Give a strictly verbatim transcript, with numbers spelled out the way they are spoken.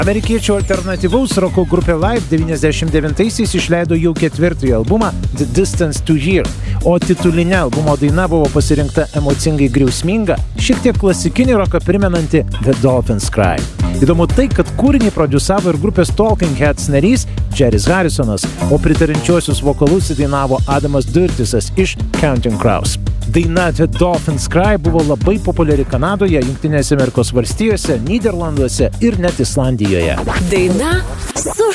Amerikiečių alternatyvaus roko grupė Live devyniasdešimt devintaisiais išleido jau ketvirtąjį albumą The Distance to Here, o titulinė albumo daina buvo pasirinkta emocingai griausminga, šiek tiek klasikinį roką primenanti The Dolphins Cry. Įdomu tai, kad kūrinį prodiusavo ir grupės Talking Heads narys Jerry's Harrisonas, o pritarančiuosius vokalus įdainavo Adamas Dirtisas iš Counting Crows. Daina The Dolphins Cry buvo labai populiari Kanadoje, Jungtinėse Amerikos valstijose, Nyderlanduose ir net Islandijoje. Daina su